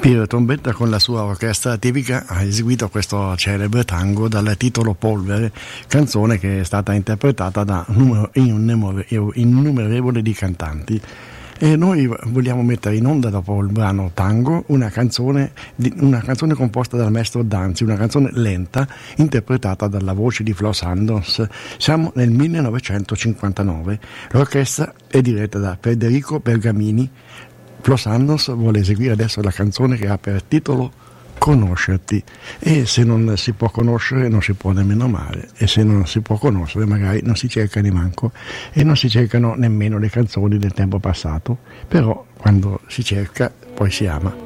Piero Trombetta con la sua orchestra tipica ha eseguito questo celebre tango dal titolo Polvere, canzone che è stata interpretata da innumerevoli di cantanti. E noi vogliamo mettere in onda dopo il brano Tango una canzone composta dal maestro Danzi, una canzone lenta interpretata dalla voce di Flo Sandos. Siamo nel 1959, l'orchestra è diretta da Federico Bergamini. Flo Sandos vuole eseguire adesso la canzone che ha per titolo Conoscerti, e se non si può conoscere non si può nemmeno amare, e se non si può conoscere magari non si cerca nemanco, e non si cercano nemmeno le canzoni del tempo passato, però quando si cerca poi si ama.